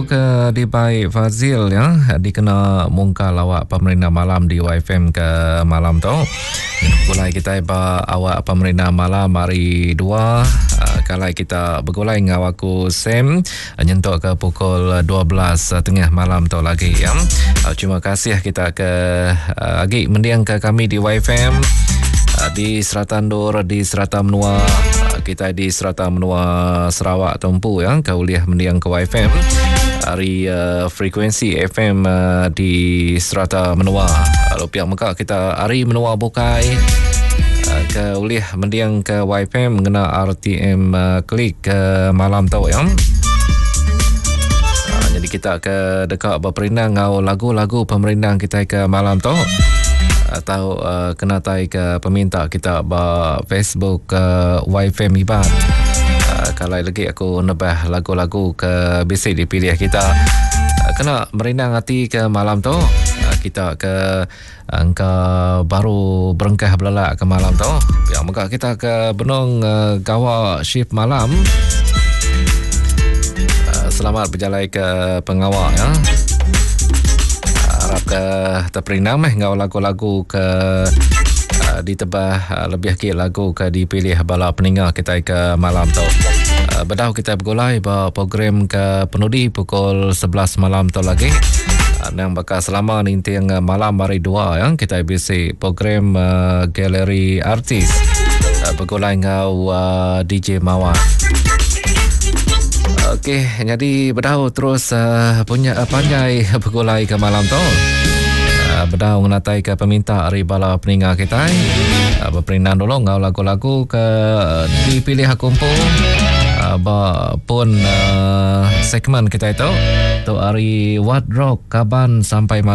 ke Dibai Fazil ya, dikena mungkal awak pemerintah malam di YFM ke malam tu. Gulai kita awak pemerintah malam hari 2. Kalau kita bergulai dengan awakku Sam nyentuk ke pukul 12 tengah malam tu lagi ya. Terima kasih kita ke Agik mendiang ke kami di YFM di Seratan Dur, di Serata Menua, kita di Serata Menua Sarawak Tempu ya, kauliah mendiang ke YFM hari frekuensi FM di Serata Menua. Rupiah Mekah kita hari Menua Bukai ke uliah mendiang ke YFM mengena RTM klik ke malam tau ya. Jadi kita ke dekat berperindang ngau lagu-lagu pemerintah kita ke malam tu atau kena tai ke peminta kita ba Facebook YFM Iban. Kalau lagi aku nebah lagu-lagu ke basic dipilih kita kena merindang hati ke malam tu. Kita ke angka baru berengkah belalak ke malam tu. Ya, moga kita ke benung gawa shift malam. Selamat berjalan ke pengawal ya. Harap ke terperinam ngau lagu-lagu ke ditebah lebih sikit lagu ke dipilih bala peninggal kita ke malam tu. Bedau kita bergulai program ke penudi pukul 11 malam tu lagi. Yang bakal selama nanti yang malam hari 2 yang kita bisi program galeri artis bergulai ngau DJ Mawar. Okey, jadi bedau terus punya panjai bergulai ke malam tu. Bedau menatai ke peminta hari bala peninggal kita. Berperindan dulu ngau lagu-lagu ke dipilih kumpul. Pun segmen kita itu tu hari What Rock Kaban sampai